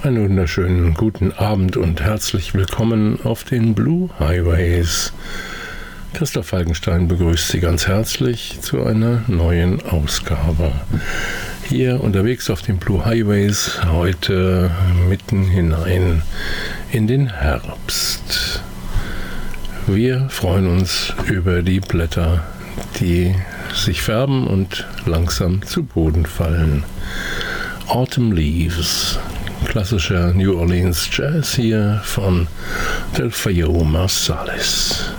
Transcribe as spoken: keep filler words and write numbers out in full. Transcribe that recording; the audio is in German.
Einen wunderschönen guten Abend und herzlich willkommen auf den Blue Highways. Christoph Falkenstein begrüßt Sie ganz herzlich zu einer neuen Ausgabe. Hier unterwegs auf den Blue Highways, heute mitten hinein in den Herbst. Wir freuen uns über die Blätter, die sich färben und langsam zu Boden fallen. Autumn Leaves, klassischer New Orleans Jazz hier von Delfeayo Marsalis.